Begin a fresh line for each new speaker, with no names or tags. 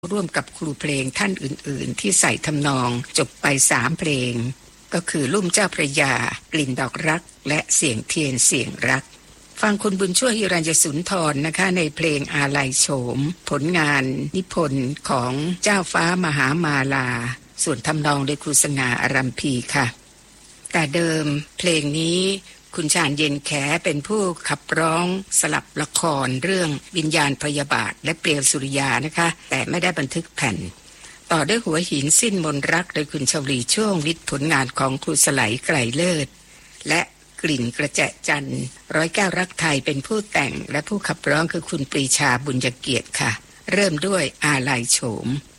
ร่วมกับครูเพลงท่านอื่นๆที่ใส่ทำนองจบไป3เพลงก็คือลุ่มเจ้าพระยากลิ่นดอกรักและเสียงเทียนเสียงรักฟังคุณบุญช่วยหิรัญญสุนทรนะคะในเพลงอาลัยโฉมผลงานนิพนธ์ของเจ้าฟ้ามหามาลาส่วนทำนองโดยครูสง่าอารัมพีค่ะแต่เดิมเพลงนี้คุณชาญเย็นแขเป็นผู้ขับร้องสลับละครเรื่องวิญญาณพยาบาทและเปลวสุริยานะคะแต่ไม่ได้บันทึกแผ่นต่อด้วยหัวหินสิ้นมนรักโดยคุณชวลีช่วงวิทย์ผลงานของครูสไลไกรเลิศและกลิ่นกระแจจันทร์ร้อยแก้วรักไทยเป็นผู้แต่งและผู้ขับร้องคือคุณปรีชาบุญเกียรติค่ะเริ่มด้วยอาลัยโฉม